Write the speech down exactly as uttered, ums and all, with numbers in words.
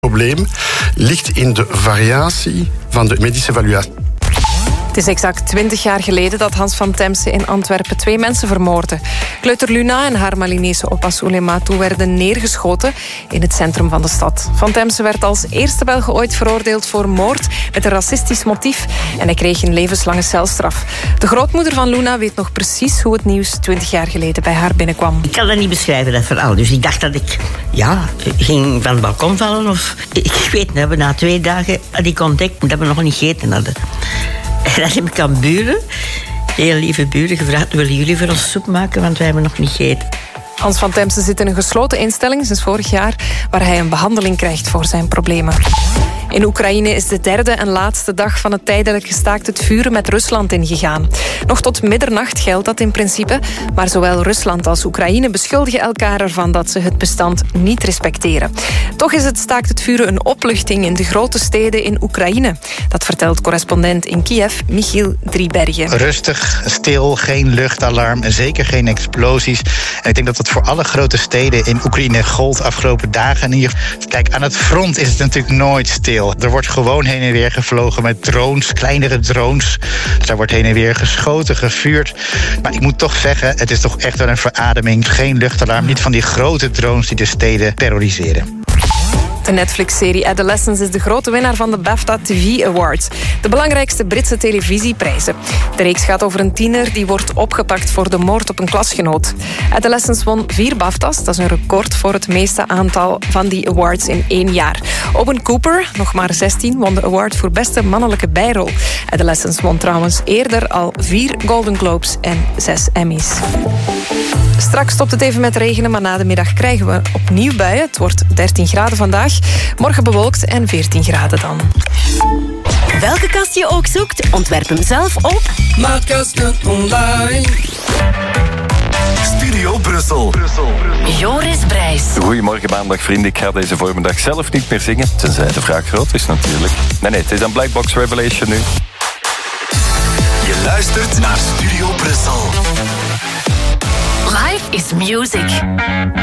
Het probleem ligt in de variatie van de medische evaluatie. Het is exact twintig jaar geleden dat Hans van Temse in Antwerpen twee mensen vermoordde. Kleuter Luna en haar Malinese oppas Oulématou werden neergeschoten in het centrum van de stad. Van Temse werd als eerste Belg ooit veroordeeld voor moord met een racistisch motief en hij kreeg een levenslange celstraf. De grootmoeder van Luna weet nog precies hoe het nieuws twintig jaar geleden bij haar binnenkwam. Ik kan dat niet beschrijven, dat verhaal. Dus ik dacht dat ik ja, ging van het balkon vallen. Of, ik weet niet, we na twee dagen had ik ontdekt dat we nog niet gegeten hadden. En dan heb ik aan buren, heel lieve buren, gevraagd: willen jullie voor ons soep maken, want wij hebben nog niet gegeten. Hans van Temse zit in een gesloten instelling sinds vorig jaar, waar hij een behandeling krijgt voor zijn problemen. In Oekraïne is de derde en laatste dag van het tijdelijk gestaakt het vuren met Rusland ingegaan. Nog tot middernacht geldt dat in principe, maar zowel Rusland als Oekraïne beschuldigen elkaar ervan dat ze het bestand niet respecteren. Toch is het staakt het vuren een opluchting in de grote steden in Oekraïne. Dat vertelt correspondent in Kiev, Michiel Driebergen. Rustig, stil, geen luchtalarm en zeker geen explosies. En ik denk dat dat voor alle grote steden in Oekraïne gold afgelopen dagen. En hier, kijk, aan het front is het natuurlijk nooit stil. Er wordt gewoon heen en weer gevlogen met drones, kleinere drones. Dus daar wordt heen en weer geschoten, gevuurd. Maar ik moet toch zeggen, het is toch echt wel een verademing. Geen luchtalarm, niet van die grote drones die de steden terroriseren. De Netflix-serie Adolescence is de grote winnaar van de BAFTA T V Awards, de belangrijkste Britse televisieprijzen. De reeks gaat over een tiener die wordt opgepakt voor de moord op een klasgenoot. Adolescence won vier BAFTA's, dat is een record voor het meeste aantal van die awards in één jaar. Owen Cooper, nog maar zestien, won de award voor beste mannelijke bijrol. Adolescence won trouwens eerder al vier Golden Globes en zes Emmys. Straks stopt het even met regenen, maar na de middag krijgen we opnieuw buien. Het wordt dertien graden vandaag, morgen bewolkt en veertien graden dan. Welke kast je ook zoekt, ontwerp hem zelf op Maatkasten online. Studio Brussel. Brussel. Joris Brijs. Goedemorgen maandag vrienden, ik ga deze voormiddag zelf niet meer zingen, tenzij de vraag groot is natuurlijk. Nee, nee, het is een Black Box Revelation nu. Je luistert naar Studio Brussel. Life is music.